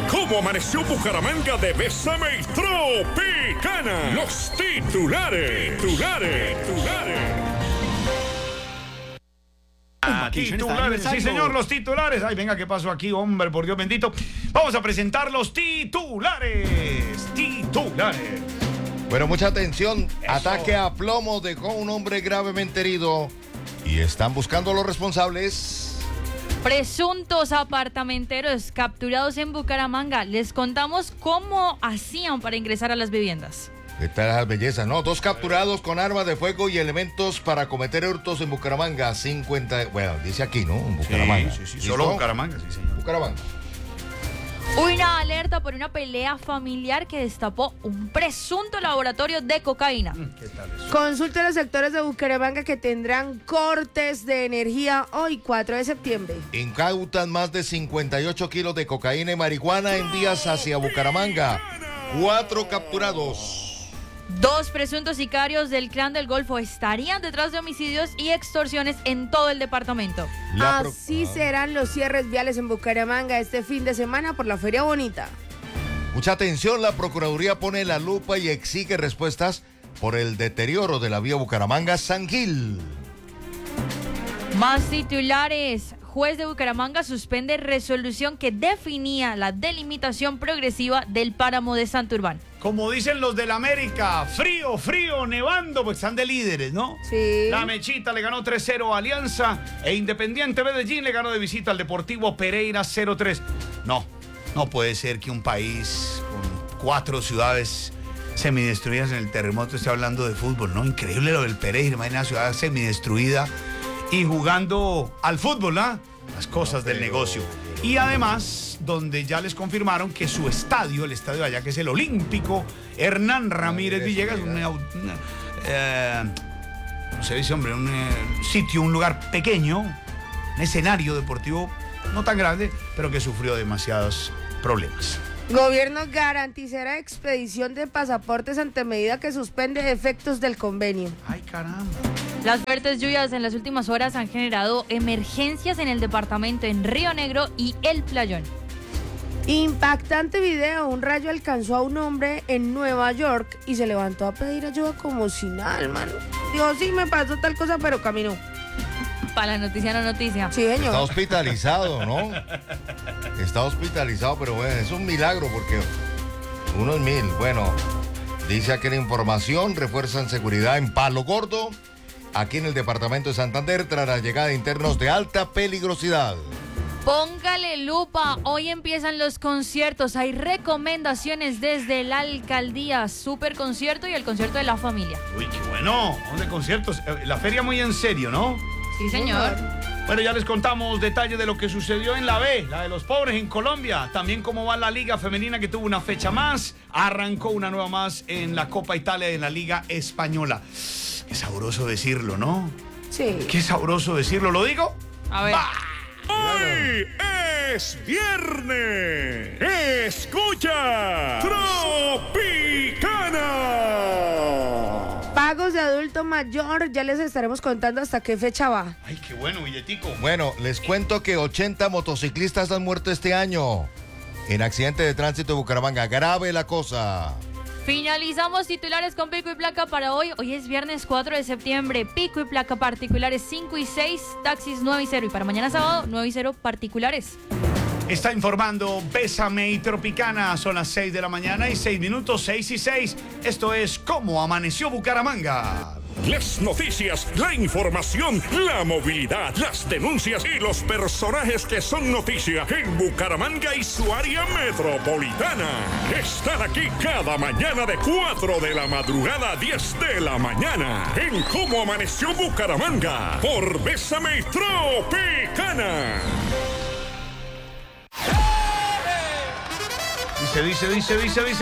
cómo amaneció Bucaramanga de Bésame y Tropicana. Los titulares. Titulares, sí señor, los titulares. Ay, venga, ¿qué pasó aquí, hombre? Por Dios bendito. Vamos a presentar los titulares. Bueno, mucha atención. Eso. Ataque a plomo dejó un hombre gravemente herido y están buscando a los responsables. Presuntos apartamenteros capturados en Bucaramanga. Les contamos cómo hacían para ingresar a las viviendas. ¿Qué tal las bellezas, no? 2 capturados con armas de fuego y elementos para cometer hurtos en Bucaramanga. 50, bueno, dice aquí, ¿no? En Bucaramanga. Sí, solo Bucaramanga, sí señor. Bucaramanga. Una alerta por una pelea familiar que destapó un presunto laboratorio de cocaína. ¿Qué tal eso? Consulta a los sectores de Bucaramanga que tendrán cortes de energía hoy, 4 de septiembre. Incautan más de 58 kilos de cocaína y marihuana en vías hacia Bucaramanga. 4 capturados. 2 presuntos sicarios del Clan del Golfo estarían detrás de homicidios y extorsiones en todo el departamento. Así serán los cierres viales en Bucaramanga este fin de semana por la Feria Bonita. Mucha atención, la Procuraduría pone la lupa y exige respuestas por el deterioro de la vía Bucaramanga-San Gil. Más titulares. Juez de Bucaramanga suspende resolución que definía la delimitación progresiva del páramo de Santurbán. Como dicen los del América, frío, nevando, pues están de líderes, ¿no? Sí. La Mechita le ganó 3-0 a Alianza e Independiente Medellín le ganó de visita al Deportivo Pereira 0-3. No puede ser que un país con 4 ciudades semidestruidas en el terremoto esté hablando de fútbol, ¿no? Increíble lo del Pereira, imagina una ciudad semidestruida y jugando al fútbol, ¿ah? Las cosas del negocio. Y además, donde ya les confirmaron que su estadio, el estadio de allá, que es el Olímpico Hernán Ramírez Villegas, no se dice, hombre, un sitio, un lugar pequeño, un escenario deportivo no tan grande, pero que sufrió demasiados problemas. Gobierno garantizará expedición de pasaportes ante medida que suspende efectos del convenio. Ay, caramba. Las fuertes lluvias en las últimas horas han generado emergencias en el departamento en Río Negro y El Playón. Impactante video, un rayo alcanzó a un hombre en Nueva York y se levantó a pedir ayuda como si nada, hermano. Dijo, sí, me pasó tal cosa, pero caminó. Para la noticia no noticia. Sí, señor. Está hospitalizado, ¿no? Está hospitalizado, pero bueno, es un milagro porque 1 en 1000. Bueno, dice aquí la información, refuerzan seguridad en Palo Gordo, aquí en el departamento de Santander, tras la llegada de internos de alta peligrosidad. Póngale lupa, hoy empiezan los conciertos, hay recomendaciones desde la alcaldía, super concierto y el concierto de la familia. Uy, qué bueno. ¿Dónde conciertos? La feria muy en serio, ¿no? Sí, señor. Bueno, ya les contamos detalles de lo que sucedió en la B, la de los pobres en Colombia. También cómo va la Liga Femenina, que tuvo una fecha más. Arrancó una nueva más en la Copa Italia, en la Liga Española. Qué sabroso decirlo, ¿no? Sí. Qué sabroso decirlo. ¿Lo digo? A ver. ¡Bah! Hoy es viernes. Escucha Tropicana. Pagos de adulto mayor, ya les estaremos contando hasta qué fecha va. Ay, qué bueno, billetico. Bueno, les cuento que 80 motociclistas han muerto este año en accidente de tránsito de Bucaramanga. Grave la cosa. Finalizamos titulares con pico y placa para hoy. Hoy es viernes 4 de septiembre. Pico y placa particulares 5 y 6, taxis 9 y 0. Y para mañana sábado 9 y 0 particulares. Está informando Bésame y Tropicana. Son las 6 de la mañana y 6 minutos, 6 y 6. Esto es Cómo Amaneció Bucaramanga. Las noticias, la información, la movilidad, las denuncias y los personajes que son noticia en Bucaramanga y su área metropolitana. Están aquí cada mañana de 4 de la madrugada a 10 de la mañana en Cómo Amaneció Bucaramanga por Bésame y Tropicana. Dice.